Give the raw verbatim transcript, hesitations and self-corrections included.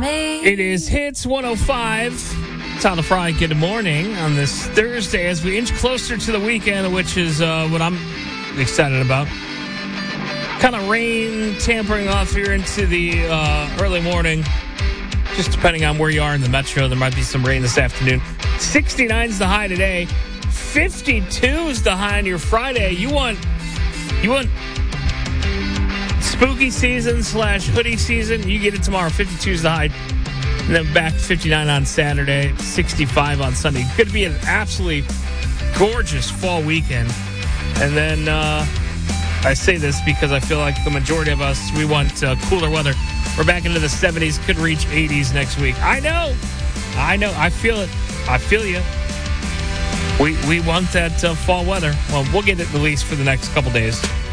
It is Hits one oh five. Tyler Fry, good morning on this Thursday as we inch closer to the weekend, which is uh, what I'm excited about. Kind of rain tampering off here into the uh, early morning. Just depending on where you are in the metro, there might be some rain this afternoon. sixty-nine is the high today. fifty-two is the high on your Friday. You want, you want spooky season slash hoodie season? You get it tomorrow. fifty-two is the high. And then back fifty-nine on Saturday, sixty-five on Sunday. Going to be an absolutely gorgeous fall weekend. And then uh, I say this because I feel like the majority of us, we want uh, cooler weather. We're back into the seventies, could reach eighties next week. I know. I know. I feel it. I feel you. We we want that uh, fall weather. Well, we'll get it released for the next couple days.